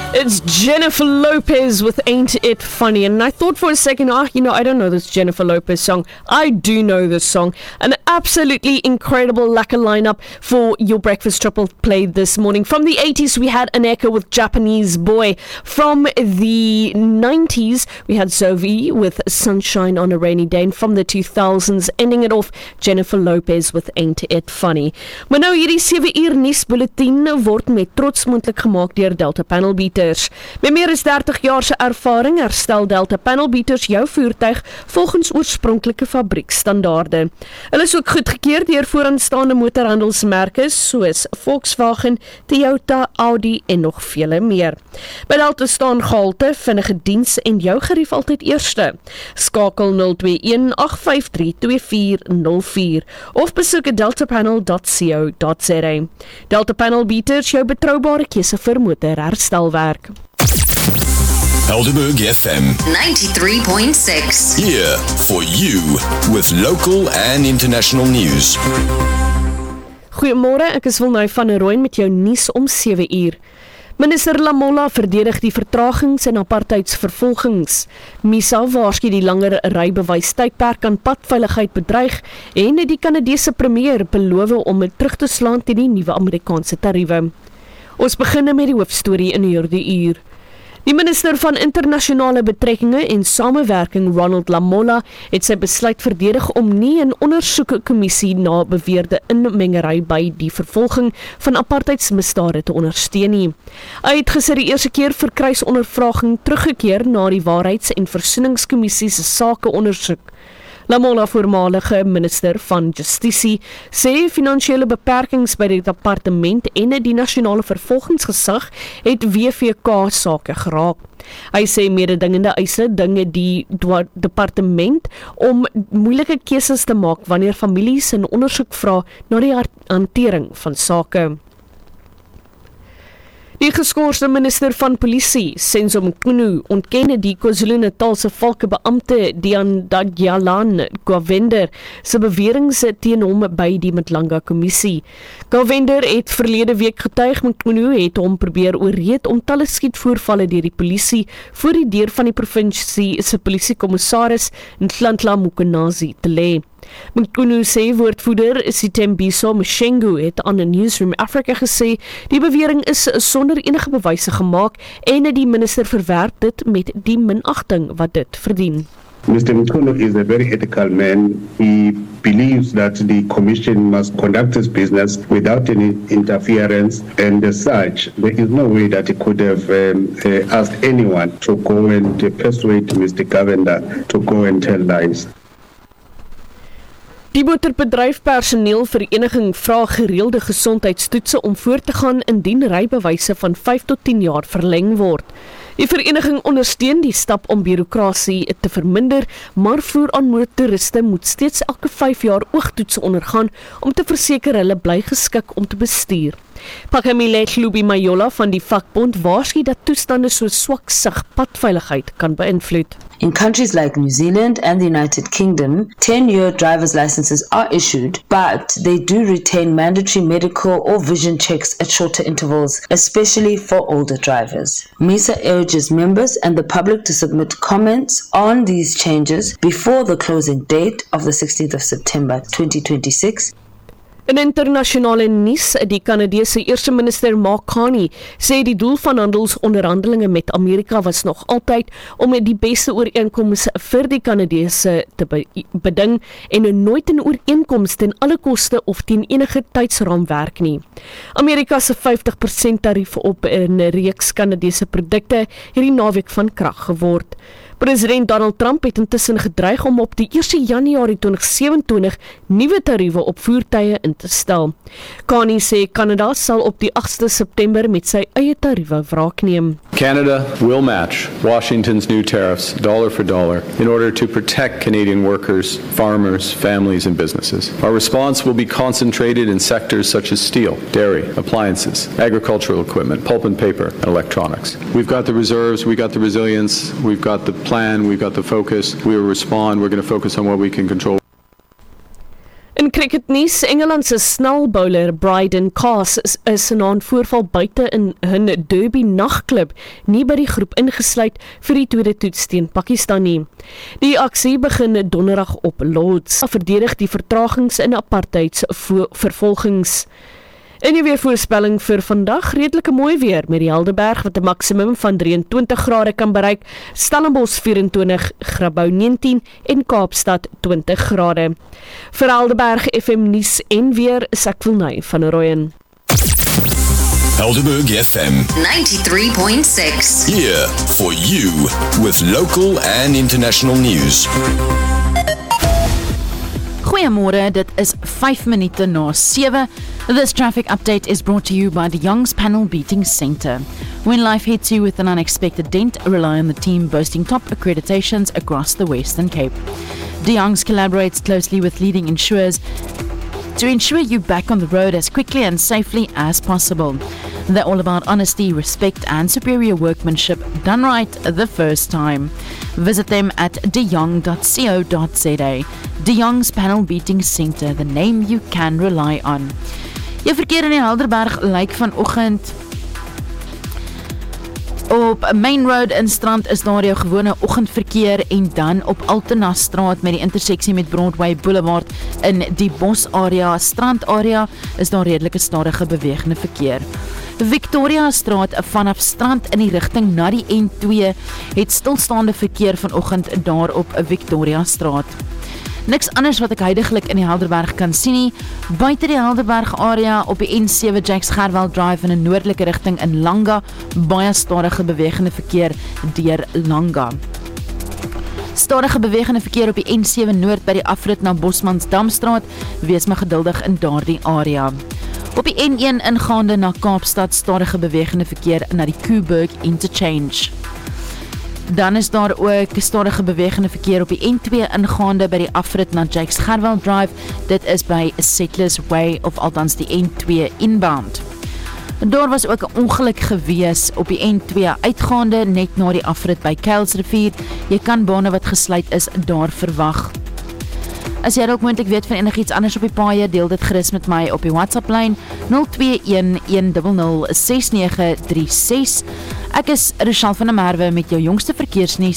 It's Jennifer Lopez with Ain't It Funny. And I thought for a second, I don't know this Jennifer Lopez song. I do know this song. An absolutely incredible lacquer lineup for your breakfast triple play this morning. From the 80s, we had Aneka with Japanese Boy. From the 90s, we had Zoe with Sunshine on a Rainy Day. And from the 2000s, ending it off, Jennifer Lopez with Ain't It Funny. Maar nou hierdie 7 uur nuusbulletin word met trots moontlik gemaak deur Delta Panel Beaters. Met meer as 30 jaar se ervaring herstel Delta Panel Beaters jou voertuig volgens oorspronklike fabriekstandaarde. Hulle is ook goedgekeur deur vooraanstaande motorhandelsmerke soos Volkswagen, Toyota, Audi en nog vele meer. By Delta staan gehalte, vinnige diens en jou gerief altyd eerste. Skakel 021-853-2404 of besoek deltapanel.co.za. Delta Panel Beaters, jou betroubare keuse vir motorherstelwerk. Helderberg FM 93.6. here for you with local and international news. Goeiemôre, ek is Wilnou van der Rooyen met jou nuus om 7 uur. Minister Lamola verdedig die vertragings en apartheidsvervolgings. MISA waarsku die langer rybewijstydperk aan padveiligheid bedreig en die Kanadese premier beloof om dit terug te slaan teen die nuwe Amerikaanse tariewe. Ons begin met die hoofstorie in hierdie uur. Die minister van internasionale betrekkinge en samewerking, Ronald Lamola, het sy besluit verdedig om nie 'n ondersoekkommissie na beweerde inmengery by die vervolging van apartheidsmisdade te ondersteun nie. Hy het gister die eerste keer vir kruisondervraging teruggekeer na die Waarheids- en Versoeningskommissie se sake ondersoek. Lamola, voormalige minister van Justisie, sê finansiële beperkings by die departement en die nasionale vervolgingsgesag het WVK sake geraak. Hy sê mededingende eise dinge die departement om moeilike keuses te maak wanneer families 'n ondersoek vra na die hantering van sake. Die geskorste minister van polisie, Senzo Mkhunu, ontken die KwaZulu-Natalse valkebeampte Dian Dagyalan Govender se beweringe teen hom by die Mtlanga kommissie. Govender het verlede week getuig Mkhunu het hom probeer oorreed om talle skietvoorvalle deur die polisie voor die deur van die provinsie se polisiekommissaris Nhlanhla Mkhwanazi te lê. Mkhunu sê woordvoerder Sitembiso Mshengu het aan 'n Newsroom Africa gesê die bewering is sonder enige bewyse gemaak en die minister verwerp dit met die minagting wat dit verdien. Mr. Mkhunu is a very ethical man. He believes that the commission must conduct its business without any interference, and as such, there is no way that he could have asked anyone to go and persuade Mr. Govender to go and tell lies. Die motorbedryfpersoneel vereniging vra gereelde gesondheidstoetse om voort te gaan indien rybewyse van 5 tot 10 jaar verleng word. Die vereniging ondersteun die stap om birokrasie te verminder, maar voer aan motoriste moet steeds elke 5 jaar oogtoetse ondergaan om te verseker hulle bly geskik om te bestuur. Pakamile Hlubi Mayola van die vakbond waarsku dat toestande so swak sig padveiligheid kan beïnvloed. In countries like New Zealand and the United Kingdom, 10-year driver's licenses are issued, but they do retain mandatory medical or vision checks at shorter intervals, especially for older drivers. MISA urges members and the public to submit comments on these changes before the closing date of the 16th of September 2026. In internasionale nuus, die Kanadese eerste minister Mark Carney sê die doel van handelsonderhandelinge met Amerika was nog altyd om die beste ooreenkomste vir die Kanadese te beding en nooit 'n ooreenkoms ten alle koste of teen enige tydsraamwerk nie. Amerika se 50% tarief op 'n reeks Kanadese produkte het die naweek van krag geword. President Donald Trump het intussen gedreig om op die 1 Januarie 2027 nuwe tariewe op voertuie in te stel. Carney sê Canada sal op die 8 September met sy eie tariewe wraak neem. Canada will match Washington's new tariffs dollar for dollar in order to protect Canadian workers, farmers, families and businesses. Our response will be concentrated in sectors such as steel, dairy, appliances, agricultural equipment, pulp and paper, and electronics. We've got the reserves, we've got the resilience, we've got the plan, we've got the focus. We will respond. We're going to focus on what we can control. In Cricketnuus, Engeland se snelbowler Bryden Carse is na 'n voorval buite in 'n Derby nagklub nie by die groep ingesluit vir die tweede toets teen Pakistan nie. Die aksie begin donderdag op Lords, verdedig die vertragings in apartheidsvervolgings. In die weervoorspelling vir vandag, redelike mooi weer met die Helderberg wat 'n maksimum van 23 grade kan bereik, Stellenbosch 24, Grabouw 19 en Kaapstad 20 grade. Vir Helderberg FM nuus en weer, Sakvilnay van Rooyen. Helderberg FM 93.6. here for you with local and international news. Goeiemôre, dit is 5 minute na 7. This traffic update is brought to you by the Young's Panel Beating Centre. When life hits you with an unexpected dent, rely on the team boasting top accreditations across the Western Cape. De Young's collaborates closely with leading insurers to ensure you back on the road as quickly and safely as possible. They're all about honesty, respect and superior workmanship done right the first time. Visit them at deyoung.co.za. De Young's Panel Beating Centre, the name you can rely on. Jou verkeer in die Helderberg lyk vanoggend op Main Road in Strand is daar jou gewone oggendverkeer en dan op Altena Straat met die interseksie met Broadway Boulevard in die Bos area, Strand area is daar redelike stadige bewegende verkeer. Victoria Straat vanaf Strand in die rigting na die N2 het stilstaande verkeer vanoggend daar op Victoria Straat. Niks anders wat ek huidiglik in die Helderberg kan sien nie. Buite die Helderberg area op die N7 Jacques Gerwel Drive in 'n noordelike rigting in Langa, baie stadige bewegende verkeer deur Langa. Stadige bewegende verkeer op die N7 Noord by die afrit na Bosmansdamstraat, wees maar geduldig in daardie area. Op die N1 ingaande na Kaapstad, stadige bewegende verkeer na die Koeberg Interchange. Dan is daar ook stadige bewegende verkeer op die N2 ingaande by die afrit na Jacques Gerwel Drive. Dit is by Settlers Way of althans die N2 inbound. Daar was ook 'n ongeluk gewees op die N2 uitgaande net na die afrit by Kuilsrivier. Jy kan bane wat gesluit is daar verwag. As jy ook moontlik weet van enigiets anders op die paaie, deel dit gerus met my op die WhatsApp-lyn 021 100 6936. Ek is Rochelle van der Merwe met jou jongste verkeersnuus